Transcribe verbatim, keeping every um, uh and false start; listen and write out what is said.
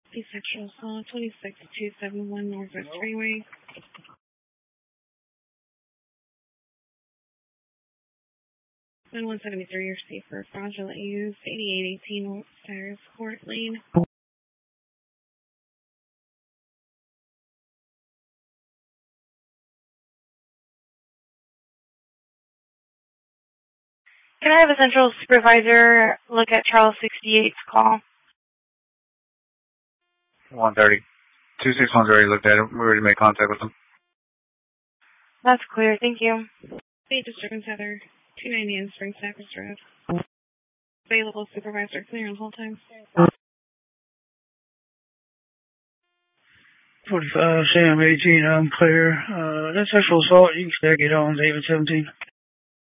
The sexual assault, twenty-six two seventy-one Northwest Freeway. one seventy-three, you're safe for fraudulent use. eighty-eight eighteen Cyrus Court Lane. Can I have a central supervisor look at Charles sixty-eight's call? one thirty. two six one's already looked at it. We already made contact with them. That's clear. Thank you. State Disturbance Heather, two ninety in Spring Cypress Road. Available supervisor clear on hold time. forty-five, Sam eighteen, I'm clear. Uh, that sexual assault, you can stack it on David seventeen.